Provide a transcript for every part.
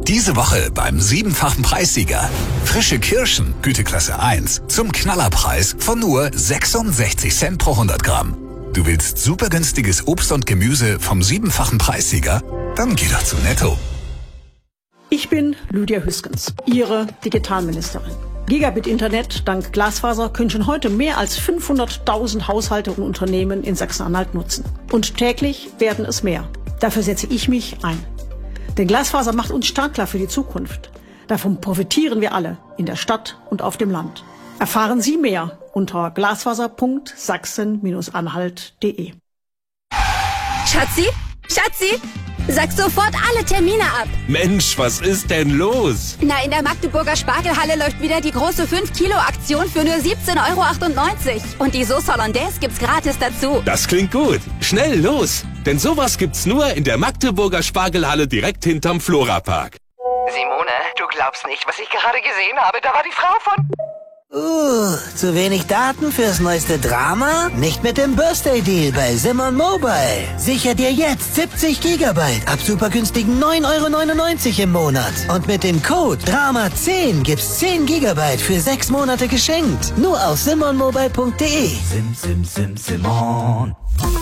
Diese Woche beim 7-fachen Preissieger. Frische Kirschen, Güteklasse 1, zum Knallerpreis von nur 66 Cent pro 100 Gramm. Du willst super günstiges Obst und Gemüse vom 7-fachen Preissieger? Dann geh doch zu Netto. Ich bin Lydia Hüskens, Ihre Digitalministerin. Gigabit-Internet dank Glasfaser können schon heute mehr als 500.000 Haushalte und Unternehmen in Sachsen-Anhalt nutzen. Und täglich werden es mehr. Dafür setze ich mich ein. Denn Glasfaser macht uns startklar für die Zukunft. Davon profitieren wir alle, in der Stadt und auf dem Land. Erfahren Sie mehr unter glasfaser.sachsen-anhalt.de. Schatzi, sag sofort alle Termine ab. Mensch, was ist denn los? Na, in der Magdeburger Spargelhalle läuft wieder die große 5-Kilo-Aktion für nur 17,98 €. Und die Sauce Hollandaise gibt's gratis dazu. Das klingt gut. Schnell, los! Denn sowas gibt's nur in der Magdeburger Spargelhalle direkt hinterm Florapark. Simone, du glaubst nicht, was ich gerade gesehen habe. Da war die Frau von... Zu wenig Daten fürs neueste Drama? Nicht mit dem Birthday Deal bei Simon Mobile. Sicher dir jetzt 70 Gigabyte ab super günstigen 9,99 € im Monat. Und mit dem Code DRAMA10 gibt's 10 Gigabyte für 6 Monate geschenkt. Nur auf simonmobile.de. Simon.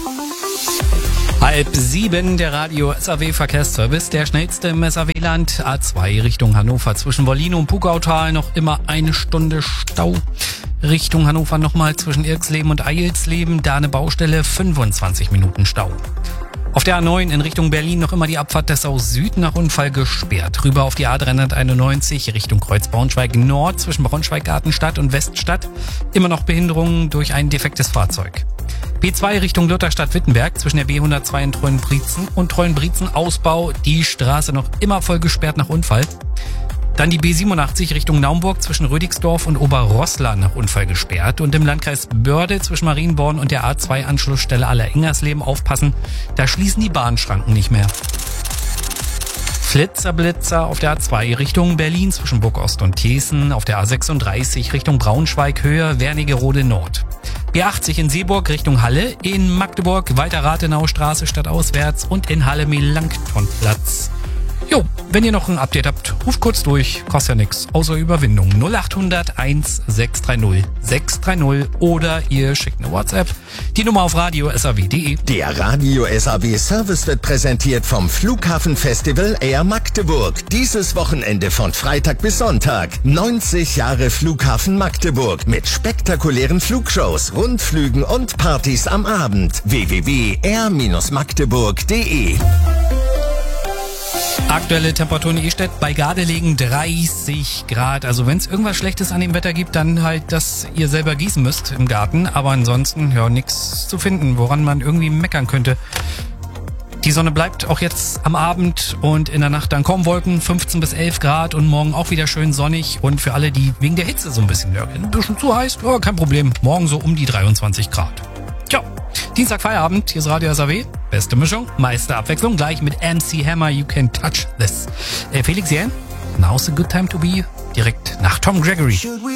6:30, der Radio SAW Verkehrsservice, der schnellste im SAW-Land. A2 Richtung Hannover zwischen Wollin und Pugautal noch immer 1 Stunde Stau. Richtung Hannover nochmal zwischen Irksleben und Eilsleben, da eine Baustelle, 25 Minuten Stau. Auf der A9 in Richtung Berlin noch immer die Abfahrt Dessau Süd nach Unfall gesperrt. Rüber auf die A391 Richtung Kreuz Braunschweig Nord zwischen Braunschweig-Gartenstadt und Weststadt. Immer noch Behinderungen durch ein defektes Fahrzeug. B2 Richtung Lutherstadt-Wittenberg zwischen der B102 in Treuenbrietzen und Treuenbrietzen Ausbau. Die Straße noch immer voll gesperrt nach Unfall. Dann die B87 Richtung Naumburg zwischen Rödigsdorf und Oberroßla nach Unfall gesperrt. Und im Landkreis Börde zwischen Marienborn und der A2-Anschlussstelle Allerengersleben aufpassen. Da schließen die Bahnschranken nicht mehr. Flitzer auf der A2 Richtung Berlin zwischen Burgost und Thesen. Auf der A36 Richtung Braunschweig Höhe Wernigerode Nord. B80 in Seeburg Richtung Halle, in Magdeburg weiter Rathenaustraße stadtauswärts und in Halle Melanchthonplatz. Jo, wenn ihr noch ein Update habt, ruft kurz durch, kostet ja nix, außer Überwindung. 0800 1630 630 oder ihr schickt eine WhatsApp. Die Nummer auf radio.saw.de. Der Radio SAW Service wird präsentiert vom Flughafenfestival Air Magdeburg. Dieses Wochenende von Freitag bis Sonntag. 90 Jahre Flughafen Magdeburg mit spektakulären Flugshows, Rundflügen und Partys am Abend. www.air-magdeburg.de. Aktuelle Temperaturen in Ehstedt bei Gardelegen 30 Grad. Also wenn es irgendwas Schlechtes an dem Wetter gibt, dann halt, dass ihr selber gießen müsst im Garten. Aber ansonsten, ja, nichts zu finden, woran man irgendwie meckern könnte. Die Sonne bleibt auch jetzt am Abend und in der Nacht dann kaum Wolken, 15 bis 11 Grad und morgen auch wieder schön sonnig. Und für alle, die wegen der Hitze so ein bisschen nörgeln, ein bisschen zu heiß, ja, kein Problem. Morgen so um die 23 Grad. Tja, Dienstag Feierabend, hier ist Radio SAW. Beste Mischung, meiste Abwechslung, gleich mit MC Hammer, You Can Touch This. Felix Jähn, Now's a Good Time to Be, direkt nach Tom Gregory.